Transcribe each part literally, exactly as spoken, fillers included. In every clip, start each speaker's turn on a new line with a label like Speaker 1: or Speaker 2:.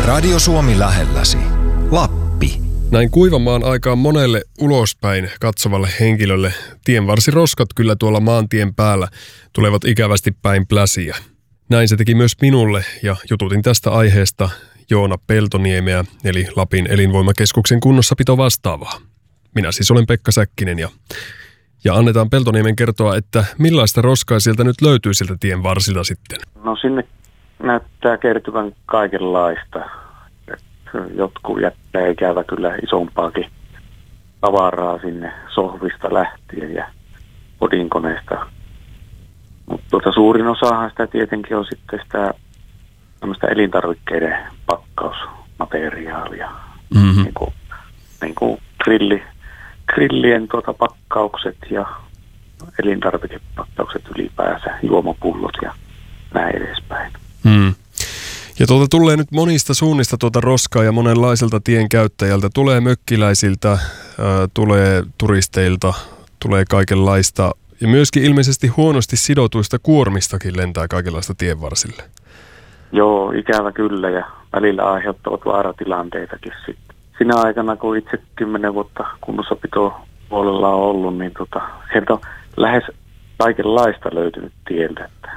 Speaker 1: Radio Suomi lähelläsi. Lappi.
Speaker 2: Näin kuivamaan aikaan monelle ulospäin katsovalle henkilölle tienvarsiroskat kyllä tuolla maantien päällä tulevat ikävästi päin pläsiä. Näin se teki myös minulle ja jututin tästä aiheesta Joona Peltoniemeä eli Lapin elinvoimakeskuksen kunnossapito vastaavaa. Minä siis olen Pekka Säkkinen ja, ja annetaan Peltoniemen kertoa, että millaista roskaa sieltä nyt löytyy sieltä tien varsilta sitten.
Speaker 3: No sinne näyttää kertyvän kaikenlaista. Jotkut jättää ikävä kyllä isompaakin tavaraa sinne sohvista lähtien ja kodinkoneesta. Mutta tuota, suurin osahan sitä tietenkin on sitten sitä tämmöistä elintarvikkeiden pakkausmateriaalia. Mm-hmm. Niin kuin, niin kuin grilli, grillien tuota pakkaukset ja elintarvikepakkaukset ylipäänsä, juomapullot ja näin edespäin.
Speaker 2: Mm. Ja tuolta tulee nyt monista suunnista tuota roskaa ja monenlaiselta tienkäyttäjältä. Tulee mökkiläisiltä, ää, tulee turisteilta, tulee kaikenlaista. Ja myöskin ilmeisesti huonosti sidotuista kuormistakin lentää kaikenlaista tienvarsille.
Speaker 3: Joo, ikävä kyllä ja välillä aiheuttavat vaaratilanteitakin sitten. Sinä aikana, kun itse kymmenen vuotta kunnossapito puolella on ollut, niin tota, sieltä on lähes kaikenlaista löytynyt tieltä. Että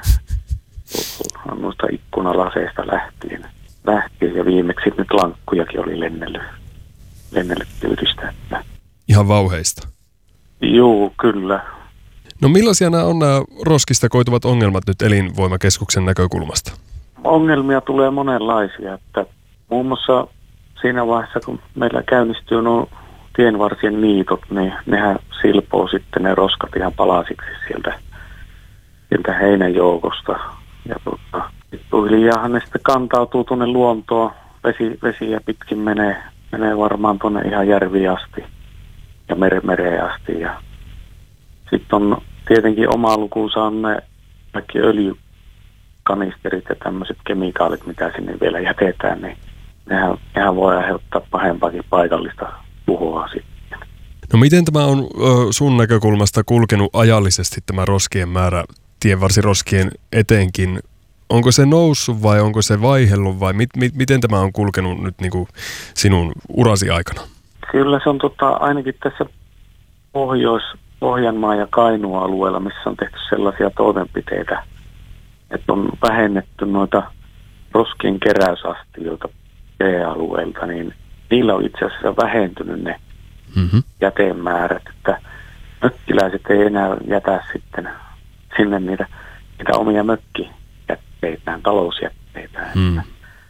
Speaker 3: on noista ikkunalaseista lähtien, lähtien ja viimeksi nyt lankkujakin oli lennellyt, lennellyt kyydistä.
Speaker 2: Ihan vauheista?
Speaker 3: Joo, kyllä.
Speaker 2: No millaisia nämä on nämä roskista koituvat ongelmat nyt elinvoimakeskuksen näkökulmasta?
Speaker 3: Ongelmia tulee monenlaisia, että muun muassa siinä vaiheessa, kun meillä käynnistyy nuo tienvarsien niitot, niin nehän silpoo sitten ne roskat ihan palasiksi sieltä, sieltä heinän joukosta. Ja tuota, hiljaahan ne sitten kantautuu tuonne luontoon, vesi, vesiä pitkin menee, menee varmaan tuonne ihan järviin asti ja mere, mereen asti. Ja sitten on tietenkin oma lukuunsa on ne kaikki öljykanisterit ja tämmöiset kemikaalit, mitä sinne vielä jätetään, niin nehän, nehän voi aiheuttaa pahempaakin paikallista tuhoa sitten.
Speaker 2: No miten tämä on sun näkökulmasta kulkenut ajallisesti tämä roskien määrä, tienvarsiroskien etenkin? Onko se noussut vai onko se vaihellut vai mit, mit, miten tämä on kulkenut nyt niin kuin sinun urasi aikana?
Speaker 3: Kyllä se on tota, ainakin tässä Pohjois- Pohjanmaan ja Kainuun alueella, missä on tehty sellaisia toimenpiteitä, että on vähennetty noita roskien keräysastioita P-alueelta, niin niillä on itse asiassa vähentynyt ne mm-hmm. jätemäärät, että mökkiläiset ei enää jätä sitten sinne niitä, niitä omia mökkijätteitään, talousjätteitään. Mm.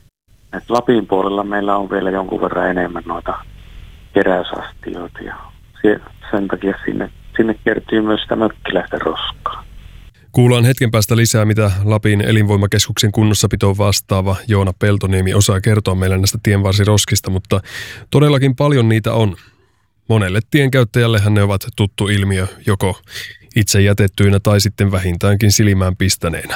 Speaker 3: Et Lapin puolella meillä on vielä jonkun verran enemmän noita keräysastioita ja sen takia sinne, sinne kertyy myös sitä mökkiläisten roskaa.
Speaker 2: Kuullaan hetken päästä lisää, mitä Lapin elinvoimakeskuksen kunnossapitoon vastaava Joona Peltoniemi osaa kertoa meille näistä tienvarsiroskista, mutta todellakin paljon niitä on. Monelle tienkäyttäjällehän ne ovat tuttu ilmiö, joko itse jätettyinä tai sitten vähintäänkin silmään pistäneenä.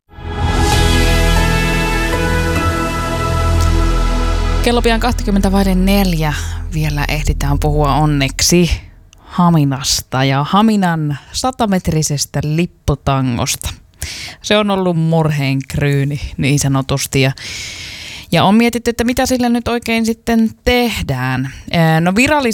Speaker 4: Kello pian kaksikymmentä vaille neljä. Vielä ehditään puhua onneksi Haminasta ja Haminan satametrisestä lipputangosta. Se on ollut murheenkryyni niin sanotusti ja Ja on mietitty, että mitä sillä nyt oikein sitten tehdään. No virallisesti